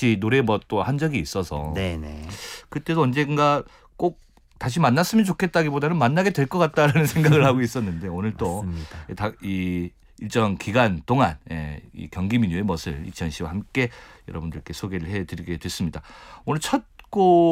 같이 노래 뭐 또 한 적이 있어서 네네. 그때도 언젠가 꼭 다시 만났으면 좋겠다기보다는 만나게 될 것 같다라는 생각을 하고 있었는데 오늘 또 이 일정 기간 동안 이 경기민요의 멋을 이치현 씨와 함께 여러분들께 소개를 해드리게 됐습니다. 오늘 첫 곡